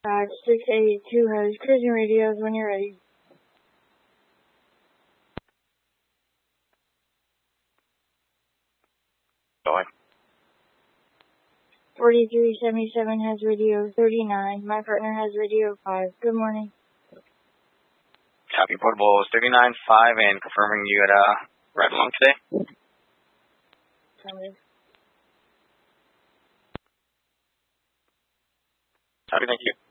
682 has cruising radios when you're ready. Going. 4377 has radio 39. My partner has radio 5. Good morning. Copy, portable 39-5 and confirming you had ride along today. Copy, thank you.